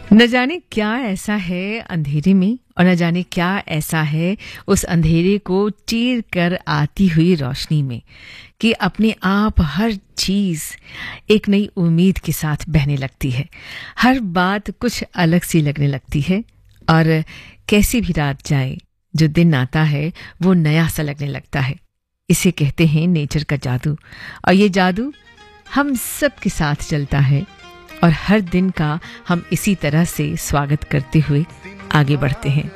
न जाने क्या ऐसा है अंधेरे में और न जाने क्या ऐसा है उस अंधेरे को चीर कर आती हुई रोशनी में कि अपने आप हर चीज एक नई उम्मीद के साथ बहने लगती है। हर बात कुछ अलग सी लगने लगती है और कैसी भी रात जाए जो दिन आता है वो नया सा लगने लगता है। इसे कहते हैं नेचर का जादू और ये जादू हम सब के साथ चलता है और हर दिन का हम इसी तरह से स्वागत करते हुए आगे बढ़ते हैं।